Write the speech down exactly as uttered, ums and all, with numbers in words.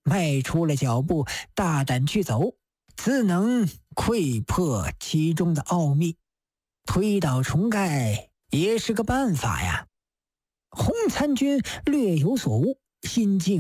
迈出了脚步，大胆去走，自能窥破其中的奥秘。推倒重盖也是个办法呀。洪参军略有所悟，心境